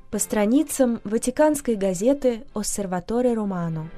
По страницам Ватиканской газеты «Осservatore Romano».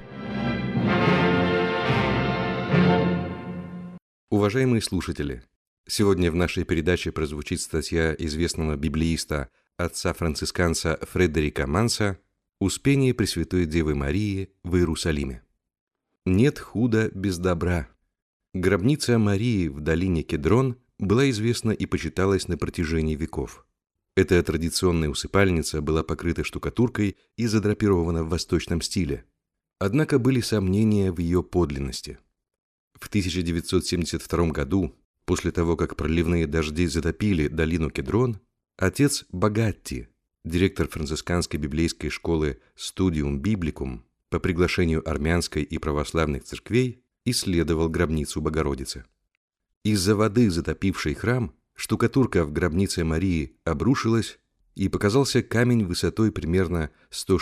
Уважаемые слушатели, сегодня в нашей передаче прозвучит статья известного библеиста, отца-францисканца Фредерика Манса «Успение Пресвятой Девы Марии в Иерусалиме». Нет худа без добра. Гробница Марии в долине Кедрон была известна и почиталась на протяжении веков. Эта традиционная усыпальница была покрыта штукатуркой и задрапирована в восточном стиле. Однако были сомнения в ее подлинности. В 1972 году, после того, как проливные дожди затопили долину Кедрон, отец Багатти, директор францисканской библейской школы Studium Biblicum, по приглашению армянской и православных церквей, исследовал гробницу Богородицы. Из-за воды, затопившей храм, штукатурка в гробнице Марии обрушилась, и показался камень высотой примерно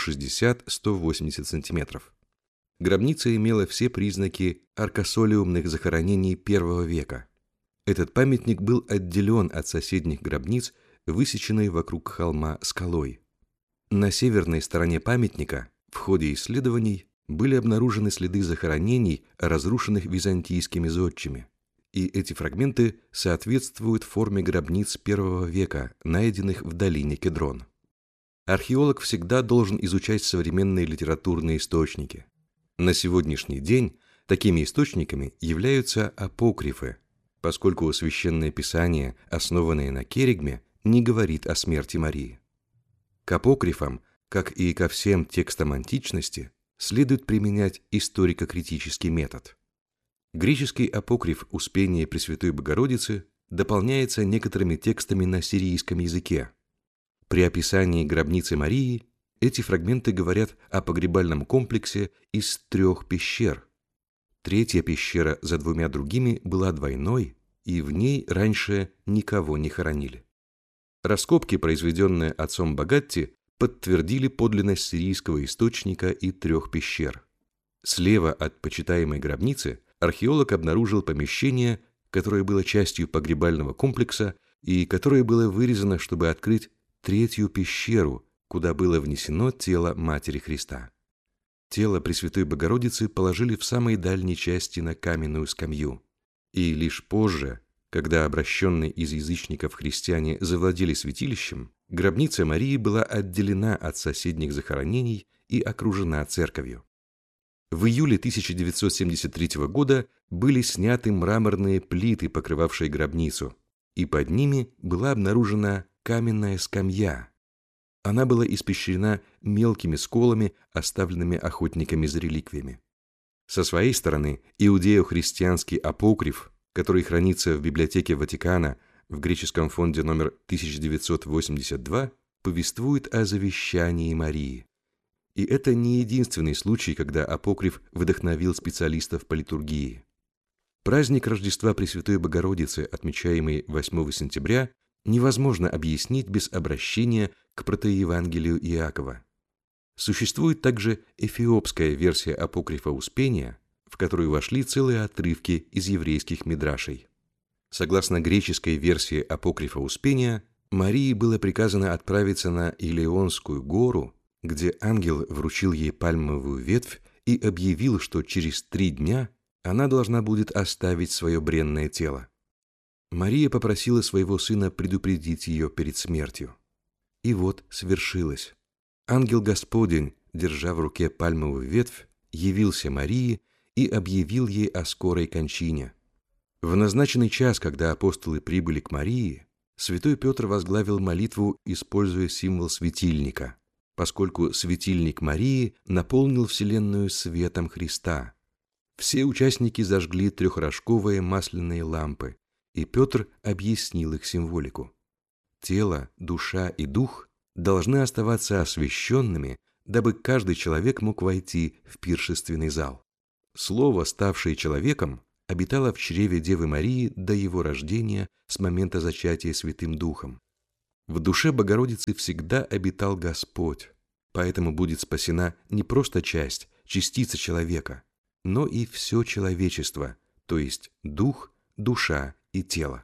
160-180 сантиметров. Гробница имела все признаки аркосолиумных захоронений I века. Этот памятник был отделен от соседних гробниц, высеченной вокруг холма скалой. На северной стороне памятника в ходе исследований были обнаружены следы захоронений, разрушенных византийскими зодчими, и эти фрагменты соответствуют форме гробниц I века, найденных в долине Кедрон. Археолог всегда должен изучать современные литературные источники. На сегодняшний день такими источниками являются апокрифы, поскольку Священное Писание, основанное на Керигме, не говорит о смерти Марии. К апокрифам, как и ко всем текстам античности, следует применять историко-критический метод. Греческий апокриф «Успение Пресвятой Богородицы» дополняется некоторыми текстами на сирийском языке. При описании гробницы Марии эти фрагменты говорят о погребальном комплексе из 3 пещер. Третья пещера за 2 другими была двойной, и в ней раньше никого не хоронили. Раскопки, произведенные отцом Багатти, подтвердили подлинность сирийского источника и 3 пещер. Слева от почитаемой гробницы археолог обнаружил помещение, которое было частью погребального комплекса и которое было вырезано, чтобы открыть 3-ю пещеру, куда было внесено тело Матери Христа. Тело Пресвятой Богородицы положили в самой дальней части на каменную скамью, и лишь позже, когда обращенные из язычников христиане завладели святилищем, гробница Марии была отделена от соседних захоронений и окружена церковью. В июле 1973 года были сняты мраморные плиты, покрывавшие гробницу, и под ними была обнаружена каменная скамья. Она была испещрена мелкими сколами, оставленными охотниками за реликвиями. Со своей стороны, иудео-христианский апокриф, который хранится в библиотеке Ватикана в греческом фонде номер 1982, повествует о завещании Марии. И это не единственный случай, когда апокриф вдохновил специалистов по литургии. Праздник Рождества Пресвятой Богородицы, отмечаемый 8 сентября, невозможно объяснить без обращения к протоевангелию Иакова. Существует также эфиопская версия апокрифа Успения, в которую вошли целые отрывки из еврейских мидрашей. Согласно греческой версии апокрифа Успения, Марии было приказано отправиться на Илионскую гору, где ангел вручил ей пальмовую ветвь и объявил, что через 3 дня она должна будет оставить свое бренное тело. Мария попросила своего сына предупредить ее перед смертью. И вот свершилось. Ангел Господень, держа в руке пальмовую ветвь, явился Марии и объявил ей о скорой кончине. В назначенный час, когда апостолы прибыли к Марии, святой Петр возглавил молитву, используя символ светильника, поскольку светильник Марии наполнил вселенную светом Христа. Все участники зажгли 3-рожковые масляные лампы, и Петр объяснил их символику. Тело, душа и дух должны оставаться освященными, дабы каждый человек мог войти в пиршественный зал. Слово, ставшее человеком, обитало в чреве Девы Марии до его рождения с момента зачатия Святым Духом. В душе Богородицы всегда обитал Господь, поэтому будет спасена не просто частица человека, но и все человечество, то есть дух, душа и тело.